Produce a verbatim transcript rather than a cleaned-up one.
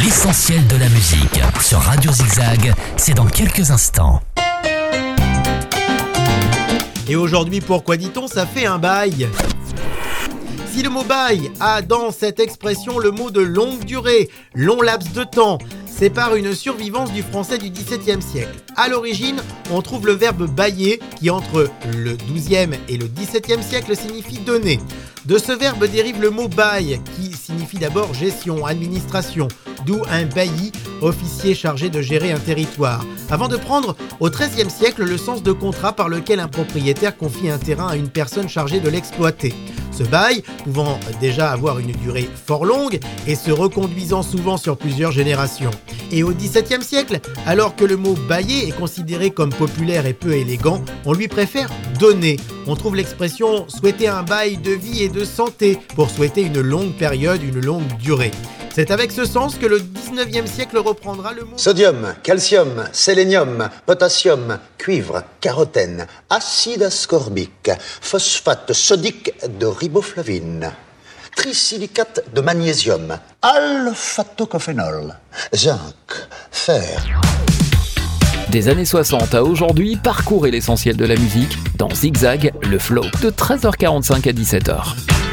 L'essentiel de la musique sur Radio Zigzag, c'est dans quelques instants. Et aujourd'hui, pourquoi dit-on ça fait un bail ? Si le mot bail a dans cette expression le mot de longue durée, long laps de temps, c'est par une survivance du français du dix-septième siècle. À l'origine, on trouve le verbe bailler qui entre le douzième et le dix-septième siècle signifie donner. De ce verbe dérive le mot bail qui signifie d'abord gestion, administration, d'où un bailli, officier chargé de gérer un territoire, avant de prendre au treizième siècle le sens de contrat par lequel un propriétaire confie un terrain à une personne chargée de l'exploiter. Ce bail pouvant déjà avoir une durée fort longue et se reconduisant souvent sur plusieurs générations. Et au dix-septième siècle, alors que le mot bailler est considéré comme populaire et peu élégant, on lui préfère donner. On trouve l'expression souhaiter un bail de vie et de santé pour souhaiter une longue période, une longue durée. C'est avec ce sens que le dix-neuvième siècle reprendra le mot sodium, calcium, sélénium, potassium, cuivre, carotène, acide ascorbique, phosphate sodique de riboflavine, trisilicate de magnésium, alpha-tocophénol, zinc, fer. Des années soixante à aujourd'hui, parcourez l'essentiel de la musique dans Zigzag, le flow, de treize heures quarante-cinq à dix-sept heures.